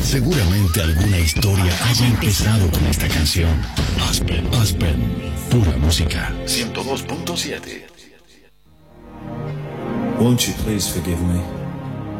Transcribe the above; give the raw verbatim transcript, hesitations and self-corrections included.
Seguramente alguna historia haya empezado con esta canción. Aspen, Aspen, pura música. ciento dos punto siete. Won't you please forgive me?